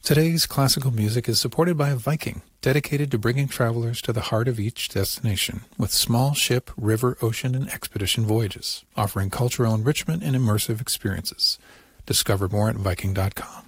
Today's classical music is supported by Viking, dedicated to bringing travelers to the heart of each destination with small ship, river, ocean, and expedition voyages, offering cultural enrichment and immersive experiences. Discover more at Viking.com.